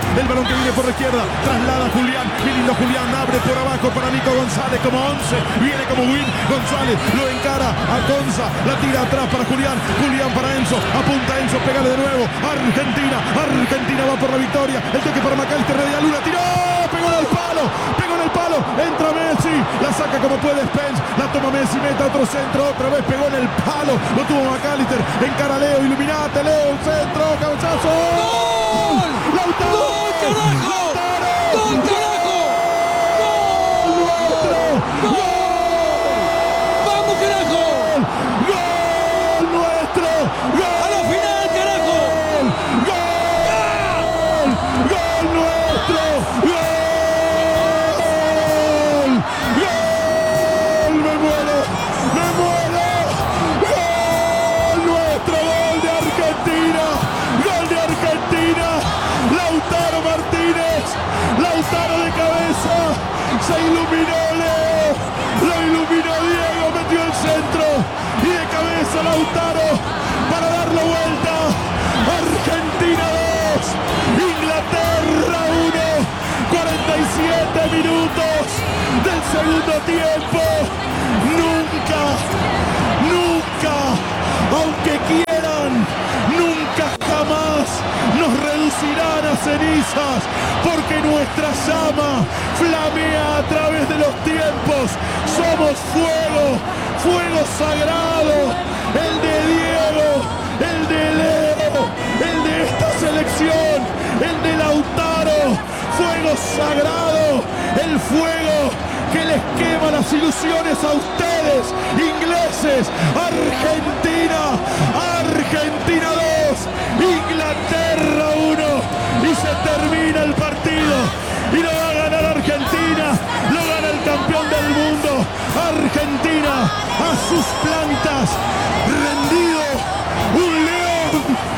El balón que viene por la izquierda, traslada a Julián. Mi lindo Julián, abre por abajo para Nico González como 11. Viene como Win. González lo encara a Conza. La tira atrás para Julián. Julián para Enzo. Apunta Enzo, pégale de nuevo. Argentina va por la victoria. El toque para McAllister de Luna. Tiró. Pegó en el palo. Entra Messi. La saca como puede Spence. La toma Messi. Mete otro centro. Otra vez pegó en el palo. Lo tuvo McAllister. Encara Leo. Iluminate, Leo. Centro. Cabezazo. ¡Gol! ¡Lautaro! ¡Gol, carajo! ¡Gol, carajo! ¡Gol nuestro! ¡Gol! ¡Vamos, carajo! ¡Gol nuestro! ¡Gol! ¡A la final, carajo! ¡Gol! ¡Gol nuestro! ¡Gol! ¡Gol! ¡Me muero! ¡Gol nuestro! ¡Gol de Argentina! ¡Gol de Argentina! ¡Lautaro Martínez! ¡Lautaro de cabeza! ¡Se iluminó Leo! ¡Lo iluminó Diego! ¡Metió el centro! ¡Y de cabeza Lautaro! ¡Para darlo vuelta! ¡Argentina 2! ¡Inglaterra 1! 47 minutos del segundo tiempo. Nunca, aunque quieran, nunca jamás nos reducirán a cenizas, porque nuestra llama flamea a través de los tiempos. Somos fuego sagrado, el de Diego, el de Leo, el de esta selección, el de Lautaro. Fuego sagrado, el fuego que les quema las ilusiones a ustedes, ingleses. Argentina 2, Inglaterra 1, y se termina el partido, y lo va a ganar Argentina, lo gana el campeón del mundo. Argentina a sus plantas, rendido, un león.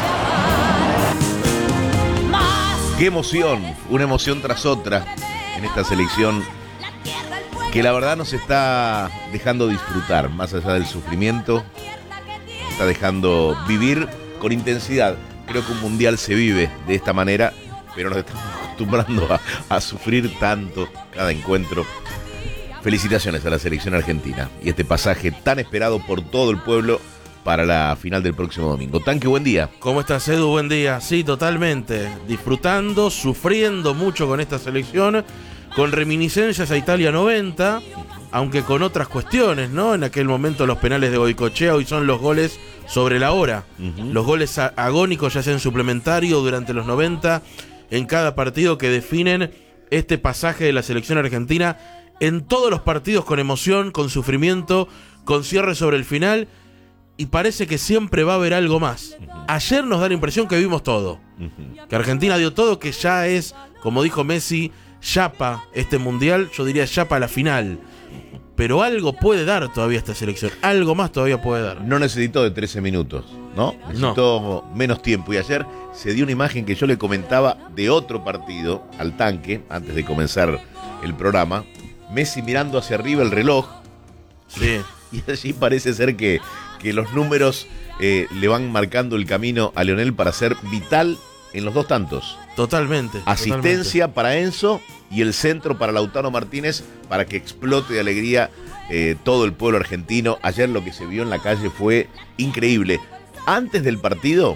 Qué emoción, una emoción tras otra en esta selección que la verdad nos está dejando disfrutar, más allá del sufrimiento, está dejando vivir con intensidad. Creo que un mundial se vive de esta manera, pero nos estamos acostumbrando a sufrir tanto cada encuentro. Felicitaciones a la selección argentina y este pasaje tan esperado por todo el pueblo para la final del próximo domingo. Tanque, buen día. ¿Cómo estás, Edu? Buen día. Sí, totalmente. Disfrutando, sufriendo mucho con esta selección, con reminiscencias a Italia 90, aunque con otras cuestiones, ¿no? En aquel momento los penales de Goicoechea, hoy son los goles sobre la hora. Los goles agónicos, ya sea en suplementario durante los 90, en cada partido, que definen este pasaje de la selección argentina en todos los partidos, con emoción, con sufrimiento, con cierre sobre el final. Y parece que siempre va a haber algo más. Ayer nos da la impresión que vimos todo. Que Argentina dio todo, que ya es, como dijo Messi, yapa este mundial. Yo diría yapa a la final. Pero algo puede dar todavía esta selección. Algo más todavía puede dar. No necesitó de 13 minutos, ¿no? Necesitó menos tiempo. Y ayer se dio una imagen que yo le comentaba de otro partido al Tanque, antes de comenzar el programa. Messi mirando hacia arriba el reloj. Sí. Y allí parece ser que los números le van marcando el camino a Lionel para ser vital en los dos tantos. Totalmente. Asistencia para Enzo y el centro para Lautaro Martínez, para que explote de alegría todo el pueblo argentino. Ayer lo que se vio en la calle fue increíble. Antes del partido,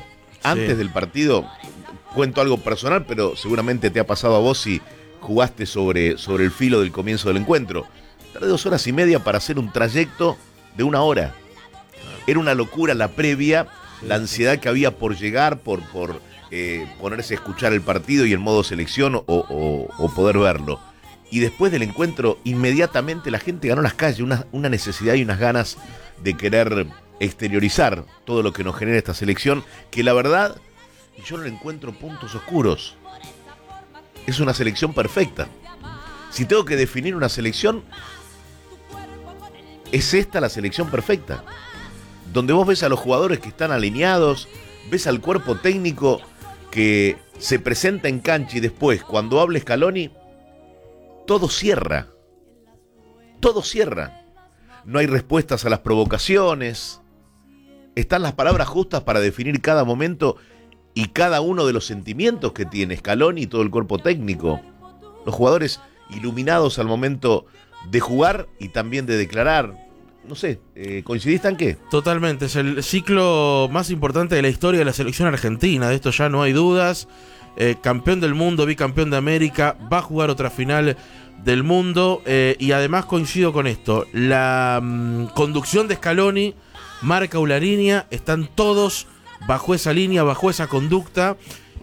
cuento algo personal, pero seguramente te ha pasado a vos si jugaste sobre el filo del comienzo del encuentro. Tardé 2 horas y media para hacer un trayecto de 1 hora. Era una locura la previa, la ansiedad que había por llegar, por ponerse a escuchar el partido y en modo selección o poder verlo. Y después del encuentro, inmediatamente la gente ganó las calles, una necesidad y unas ganas de querer exteriorizar todo lo que nos genera esta selección, que la verdad, yo no le encuentro puntos oscuros. Es una selección perfecta. Si tengo que definir una selección, es esta la selección perfecta. Donde vos ves a los jugadores que están alineados, ves al cuerpo técnico que se presenta en cancha y después, cuando habla Scaloni, todo cierra. Todo cierra. No hay respuestas a las provocaciones. Están las palabras justas para definir cada momento y cada uno de los sentimientos que tiene Scaloni y todo el cuerpo técnico. Los jugadores iluminados al momento de jugar y también de declarar. No sé, ¿coincidiste en qué? Totalmente, es el ciclo más importante de la historia de la selección argentina, de esto ya no hay dudas. Campeón del mundo, bicampeón de América, va a jugar otra final del mundo, y además coincido con esto, la conducción de Scaloni marca una línea, están todos bajo esa línea, bajo esa conducta,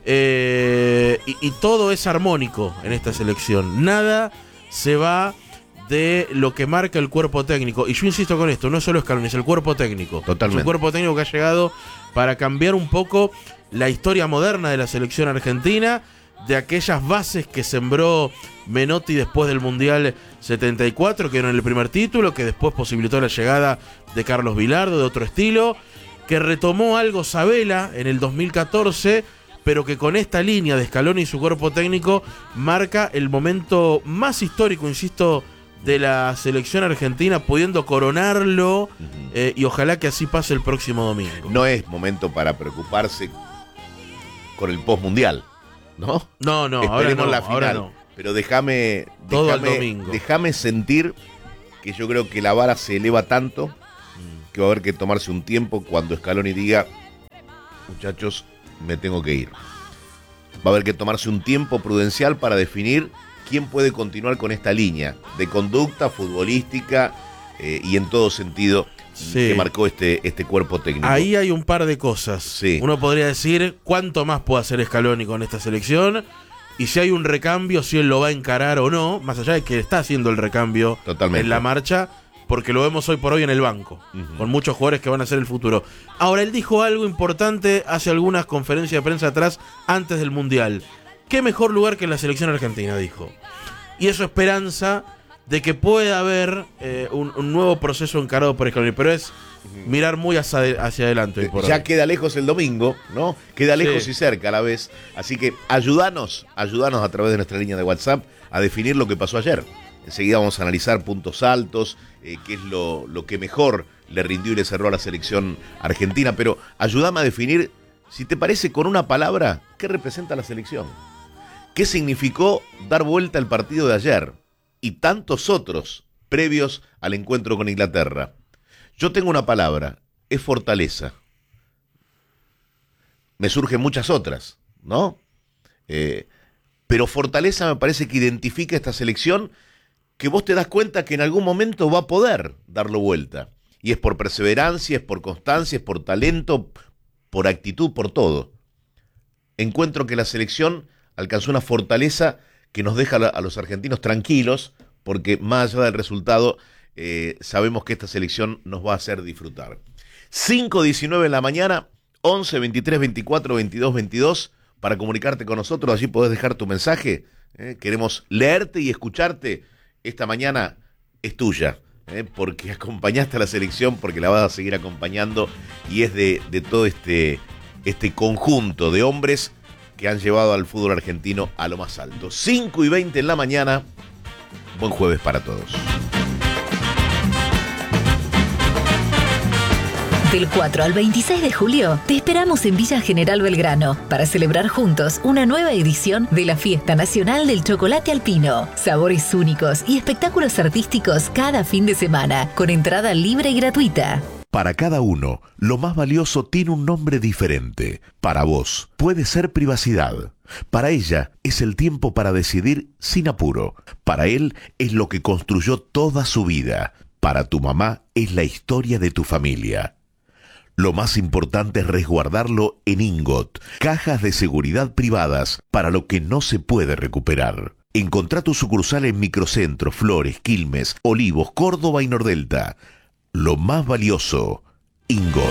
y todo es armónico en esta selección, nada se va de lo que marca el cuerpo técnico. Y yo insisto con esto, no solo Scaloni, es el cuerpo técnico. Totalmente. Es un cuerpo técnico que ha llegado para cambiar un poco la historia moderna de la selección argentina, de aquellas bases que sembró Menotti después del Mundial 74, que era el primer título, que después posibilitó la llegada de Carlos Bilardo, de otro estilo, que retomó algo Sabela en el 2014, pero que con esta línea de Scaloni y su cuerpo técnico marca el momento más histórico, insisto, de la selección argentina, pudiendo coronarlo, y ojalá que así pase el próximo domingo. No es momento para preocuparse con el post-mundial, ¿no? No, Esperemos la final. ahora no. Pero déjame Todo el domingo. Déjame sentir que yo creo que la vara se eleva tanto que va a haber que tomarse un tiempo cuando Scaloni diga, muchachos, me tengo que ir. Va a haber que tomarse un tiempo prudencial para definir quién puede continuar con esta línea de conducta futbolística, y en todo sentido, sí, que marcó este cuerpo técnico. Ahí hay un par de cosas. Sí. Uno podría decir cuánto más puede hacer Scaloni con esta selección, y si hay un recambio, si él lo va a encarar o no, más allá de que está haciendo el recambio Totalmente. en la marcha, porque lo vemos hoy por hoy en el banco, con muchos jugadores que van a ser el futuro. Ahora, él dijo algo importante hace algunas conferencias de prensa atrás, antes del Mundial. ¿Qué mejor lugar que la selección argentina?, dijo. Y eso esperanza de que pueda haber un nuevo proceso encarado por Scaloni, pero es mirar muy hacia adelante hoy por Ya hoy. queda lejos el domingo, ¿no? Queda lejos Sí. y cerca a la vez. Así que ayúdanos a través de nuestra línea de WhatsApp a definir lo que pasó ayer. Enseguida vamos a analizar puntos altos, qué es lo que mejor le rindió y le cerró a la selección argentina. Pero ayúdame a definir, si te parece, con una palabra, ¿qué representa la selección? ¿Qué significó dar vuelta el partido de ayer y tantos otros previos al encuentro con Inglaterra? Yo tengo una palabra, es fortaleza. Me surgen muchas otras, ¿no? Pero fortaleza me parece que identifica esta selección, que vos te das cuenta que en algún momento va a poder darlo vuelta. Y es por perseverancia, es por constancia, es por talento, por actitud, por todo. Encuentro que la selección alcanzó una fortaleza que nos deja a los argentinos tranquilos, porque más allá del resultado, sabemos que esta selección nos va a hacer disfrutar. 5:19 en la mañana, 11 23 24 22 22, para comunicarte con nosotros. Allí podés dejar tu mensaje. Queremos leerte y escucharte. Esta mañana es tuya, porque acompañaste a la selección, porque la vas a seguir acompañando, y es de todo este conjunto de hombres que han llevado al fútbol argentino a lo más alto. 5:20 en la mañana. Buen jueves para todos. Del 4 al 26 de julio, te esperamos en Villa General Belgrano para celebrar juntos una nueva edición de la Fiesta Nacional del Chocolate Alpino. Sabores únicos y espectáculos artísticos cada fin de semana, con entrada libre y gratuita. Para cada uno, lo más valioso tiene un nombre diferente. Para vos, puede ser privacidad. Para ella, es el tiempo para decidir sin apuro. Para él, es lo que construyó toda su vida. Para tu mamá, es la historia de tu familia. Lo más importante es resguardarlo en Ingot, cajas de seguridad privadas para lo que no se puede recuperar. Encontrá tu sucursal en Microcentro, Flores, Quilmes, Olivos, Córdoba y Nordelta. Lo más valioso, Ingot.